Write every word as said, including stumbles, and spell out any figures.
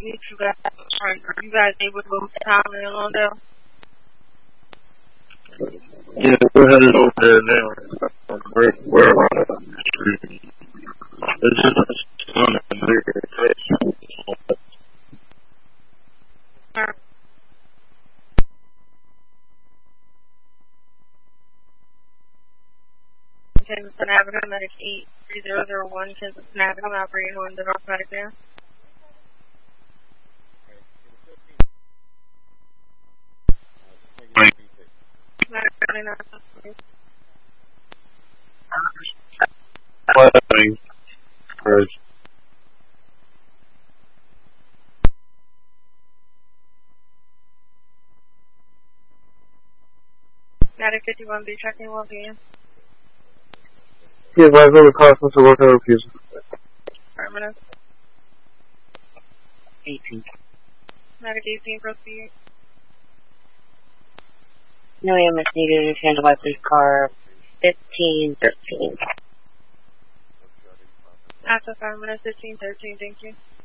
you guys, are you guys able to go to Tyler and Lawndale? Yeah, we're headed over there now. We're, we're around the street. It's just a son and bigger place. Kensington Avenue, Medic eight three zero zero one, Kensington Avenue, operating on the North Medic there. Flapping first. Medic fifty-one B, checking will be in. Yeah, advise over constants to work out refusal. Affirmative. eighteen. Medic eighteen, proceed. No E M S needed. Handle by police car fifteen thirteen. After five minutes, fifteen thirteen, thank you.